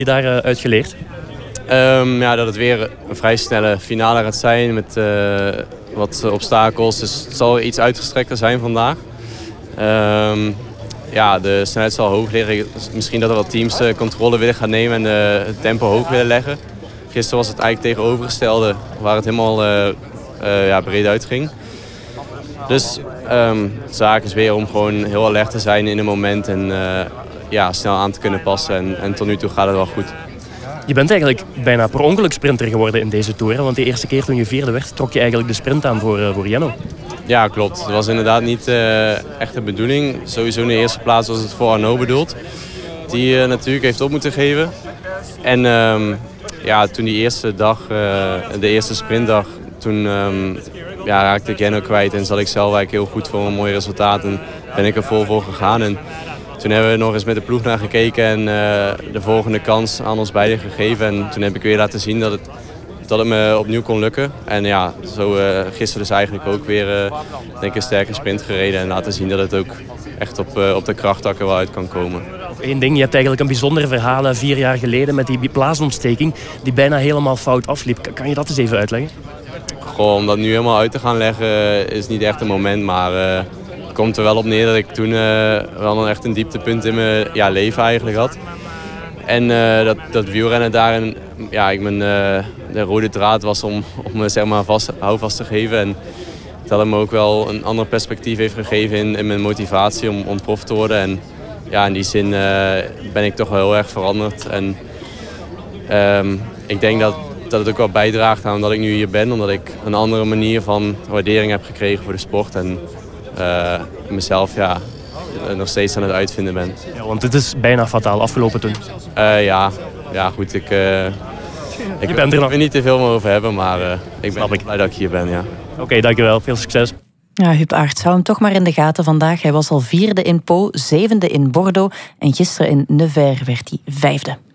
je daaruit geleerd? Ja, dat het weer een vrij snelle finale gaat zijn met wat obstakels. Dus het zal iets uitgestrekter zijn vandaag. Ja, de snelheid zal hoog liggen. Misschien dat er wat teams controle willen gaan nemen en het tempo hoog willen leggen. Gisteren was het eigenlijk tegenovergestelde, waar het helemaal breed uitging. Dus de zaak is weer om gewoon heel alert te zijn in een moment en snel aan te kunnen passen. En tot nu toe gaat het wel goed. Je bent eigenlijk bijna per ongeluk sprinter geworden in deze Tour. Want de eerste keer toen je vierde werd, trok je eigenlijk de sprint aan voor Jenno. Ja, klopt. Het was inderdaad niet echt de bedoeling. Sowieso in de eerste plaats was het voor Arnaud bedoeld. Die natuurlijk heeft op moeten geven. En toen die eerste dag, de eerste sprintdag, toen raakte ik Jenno kwijt. En zat ik zelf eigenlijk heel goed voor een mooi resultaat. En ben ik er vol voor gegaan. En toen hebben we nog eens met de ploeg naar gekeken en de volgende kans aan ons beiden gegeven. En toen heb ik weer laten zien dat het me opnieuw kon lukken. En ja, zo gisteren dus eigenlijk ook weer denk ik een sterke sprint gereden. En laten zien dat het ook echt op de krachttakken wel uit kan komen. Eén ding, je hebt eigenlijk een bijzonder verhaal 4 jaar geleden met die blaasontsteking die bijna helemaal fout afliep. Kan je dat eens even uitleggen? Goh, om dat nu helemaal uit te gaan leggen is niet echt een moment, maar het komt er wel op neer dat ik toen wel echt een dieptepunt in mijn leven eigenlijk had. En dat wielrennen daarin, de rode draad was om me zeg maar houvast te geven. En dat het me ook wel een ander perspectief heeft gegeven in mijn motivatie om prof te worden. En ja, in die zin ben ik toch wel heel erg veranderd. En ik denk dat het ook wel bijdraagt aan dat ik nu hier ben. Omdat ik een andere manier van waardering heb gekregen voor de sport. En mezelf nog steeds aan het uitvinden ben. Ja, want het is bijna fataal afgelopen toen. Goed. Ik bent er nog. wil niet te veel meer over hebben, maar ik ben blij dat ik hier ben. Ja. Oké, dankjewel. Veel succes. Ja, Huub Aerts, hou hem toch maar in de gaten vandaag. Hij was al 4e in Pau, 7e in Bordeaux en gisteren in Nevers werd hij 5e.